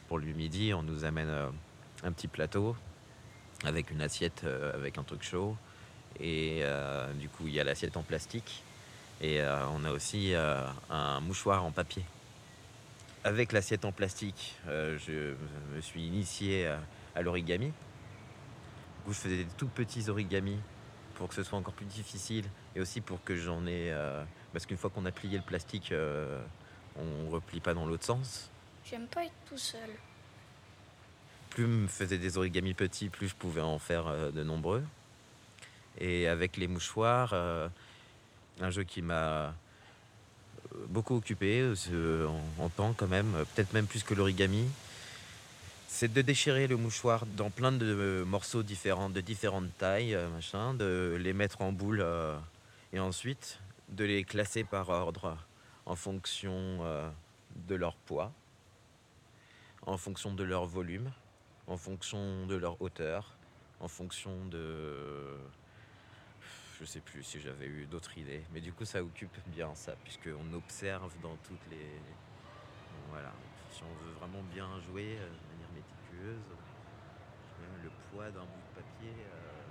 pour le midi, on nous amène un petit plateau avec une assiette avec un truc chaud. Et du coup, il y a l'assiette en plastique. Et on a aussi un mouchoir en papier. Avec l'assiette en plastique, je me suis initié à l'origami. Du coup, je faisais des tout petits origamis pour que ce soit encore plus difficile. Et aussi pour que j'en ai... parce qu'une fois qu'on a plié le plastique, on replie pas dans l'autre sens. J'aime pas être tout seul. Plus je me faisais des origamis petits, plus je pouvais en faire de nombreux. Et avec les mouchoirs, un jeu qui m'a beaucoup occupé en temps quand même, peut-être même plus que l'origami, c'est de déchirer le mouchoir dans plein de morceaux différents, de différentes tailles, machin, de les mettre en boule et ensuite de les classer par ordre en fonction de leur poids, en fonction de leur volume, en fonction de leur hauteur, en fonction de... Je sais plus si j'avais eu d'autres idées, mais du coup ça occupe bien ça, puisqu'on observe dans toutes les... Voilà, si on veut vraiment bien jouer de manière méticuleuse, le poids d'un bout de papier